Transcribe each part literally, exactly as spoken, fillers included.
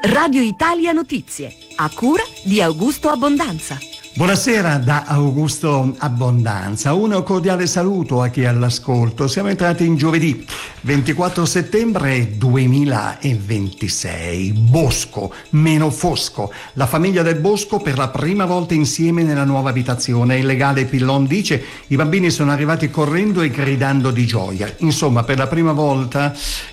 Radio Italia Notizie, a cura di Augusto Abbondanza. Buonasera da Augusto Abbondanza, un cordiale saluto a chi è all'ascolto. Siamo entrati in giovedì ventiquattro settembre duemilaventisei. Bosco, meno fosco. La famiglia del Bosco per la prima volta insieme nella nuova abitazione. Il legale Pillon dice: i bambini sono arrivati correndo e gridando di gioia. Insomma, per la prima volta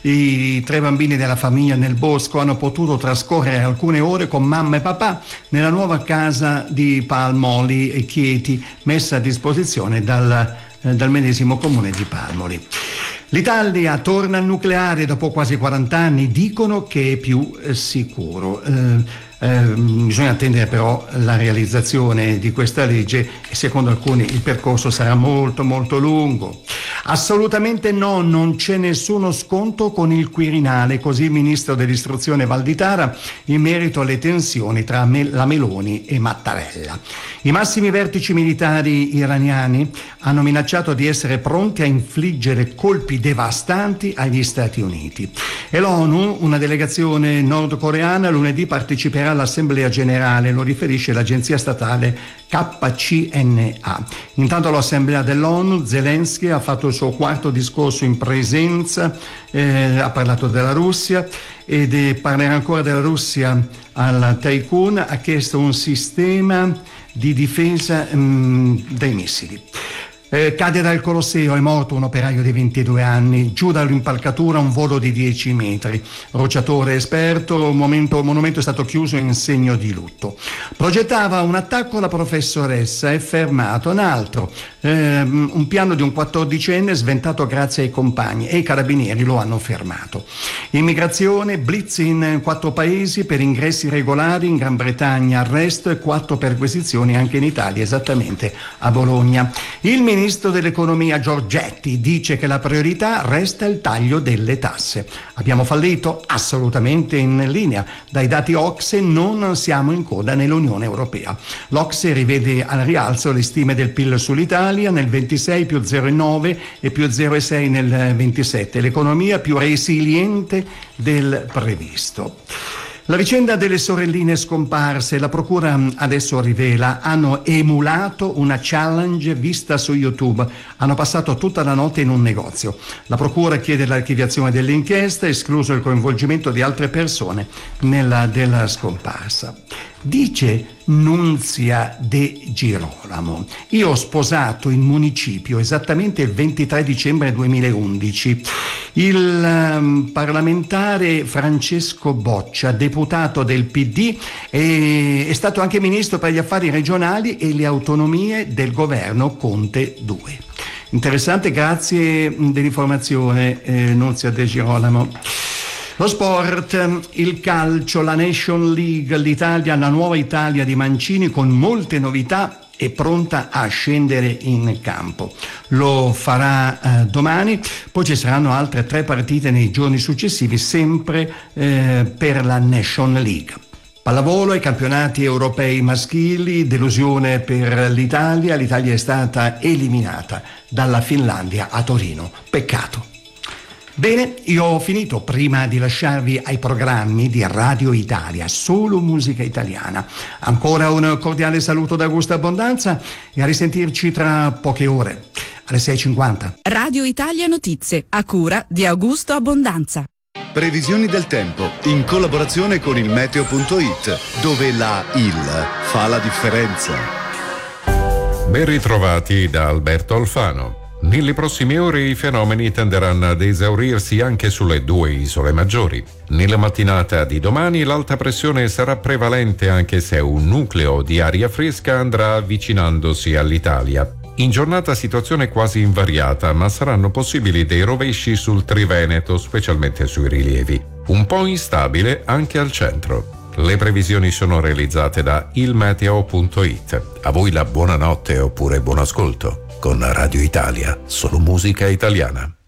i tre bambini della famiglia nel Bosco hanno potuto trascorrere alcune ore con mamma e papà nella nuova casa di Palmoli e Chieti, messa a disposizione dal, eh, dal medesimo comune di Palmoli. L'Italia torna al nucleare dopo quasi quaranta anni, dicono che è più eh, sicuro. Eh, eh, bisogna attendere però la realizzazione di questa legge e secondo alcuni il percorso sarà molto molto lungo. Assolutamente no, non c'è nessuno sconto con il Quirinale, così il ministro dell'istruzione Valditara in merito alle tensioni tra la Meloni e Mattarella. I massimi vertici militari iraniani hanno minacciato di essere pronti a infliggere colpi devastanti agli Stati Uniti. E l'ONU, una delegazione nordcoreana, lunedì parteciperà all'Assemblea Generale, lo riferisce l'agenzia statale K C N A. Intanto all'Assemblea dell'ONU Zelensky ha fatto il suo quarto discorso in presenza, eh, ha parlato della Russia ed eh, parlerà ancora della Russia al Tycoon, ha chiesto un sistema di difesa mh, dai missili. Eh, cade dal Colosseo, è morto un operaio di ventidue anni, giù dall'impalcatura un volo di dieci metri, rocciatore esperto, un momento, monumento è stato chiuso in segno di lutto. Progettava un attacco alla professoressa, è fermato, un altro, eh, un piano di un quattordicenne sventato grazie ai compagni e i carabinieri lo hanno fermato. Immigrazione, blitz in quattro paesi per ingressi regolari, in Gran Bretagna arresto e quattro perquisizioni anche in Italia, esattamente a Bologna. Il ministro Il ministro dell'economia Giorgetti dice che la priorità resta il taglio delle tasse. Abbiamo fallito? Assolutamente in linea. Dai dati O C S E non siamo in coda nell'Unione Europea. L'O C S E rivede al rialzo le stime del P I L sull'Italia, nel ventisei più zero virgola nove e più zero virgola sei nel ventisette. L'economia più resiliente del previsto. La vicenda delle sorelline scomparse, la procura adesso rivela, hanno emulato una challenge vista su YouTube, hanno passato tutta la notte in un negozio. La procura chiede l'archiviazione dell'inchiesta, escluso il coinvolgimento di altre persone nella della scomparsa. Dice Nunzia De Girolamo: io ho sposato in municipio esattamente il ventitré dicembre duemilaundici. Il um, parlamentare Francesco Boccia, deputato del P D, è, è stato anche ministro per gli affari regionali e le autonomie del governo Conte due. Interessante, grazie dell'informazione, eh, Nunzia De Girolamo. Lo sport, il calcio, la Nation League, l'Italia, la nuova Italia di Mancini con molte novità è pronta a scendere in campo. Lo farà eh, domani, poi ci saranno altre tre partite nei giorni successivi, sempre eh, per la Nation League. Pallavolo ai campionati europei maschili, delusione per l'Italia, l'Italia è stata eliminata dalla Finlandia a Torino, peccato. Bene, io ho finito. Prima di lasciarvi ai programmi di Radio Italia, solo musica italiana, ancora un cordiale saluto da Augusto Abbondanza e a risentirci tra poche ore alle sei e cinquanta. Radio Italia Notizie, a cura di Augusto Abbondanza. Previsioni del tempo in collaborazione con il meteo punto it, dove la I L fa la differenza. Ben ritrovati da Alberto Alfano. Nelle prossime ore i fenomeni tenderanno ad esaurirsi anche sulle due isole maggiori. Nella mattinata di domani l'alta pressione sarà prevalente anche se un nucleo di aria fresca andrà avvicinandosi all'Italia. In giornata situazione quasi invariata, ma saranno possibili dei rovesci sul Triveneto, specialmente sui rilievi. Un po' instabile anche al centro. Le previsioni sono realizzate da il meteo punto it. A voi la buonanotte oppure buon ascolto. Con Radio Italia, solo musica italiana.